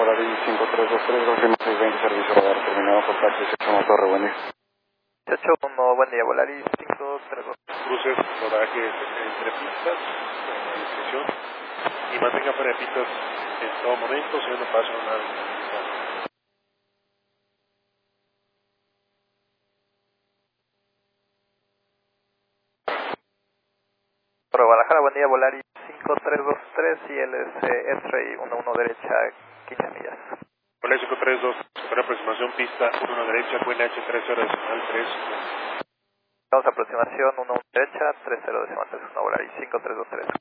Volaris 5323, Golfo 620, servicio radar terminado con taxi, 18 Torre, buen día. 18-1, buen día, Volaris 532. Cruces, rodaje entre pistas, discreción, y mantenga fuera de pistas en todo momento, si no pasa nada. Por Guadalajara, buen día, Volaris 5323 y él es X-Ray 11 derecha, 15 millas. Volaris 532, para aproximación pista 11 derecha, QNH 30 decimal 3. Vamos a aproximación 11 derecha, 30 decimal 3, Volaris 5323.